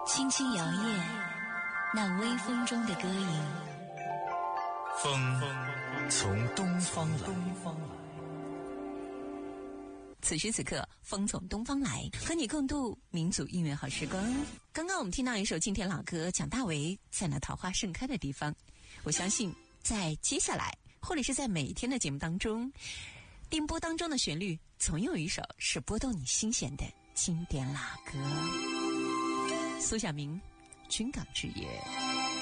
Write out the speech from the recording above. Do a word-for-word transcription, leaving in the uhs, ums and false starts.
轻轻摇曳那微风中的歌吟。 风从东方来， 此时此刻，风从东方来，和你共度民族音乐好时光。刚刚我们听到一首经典老歌，蒋大为在那桃花盛开的地方。我相信在接下来或者是在每一天的节目当中，电波当中的旋律总有一首是拨动你心弦的经典老歌。苏小明，军港之夜。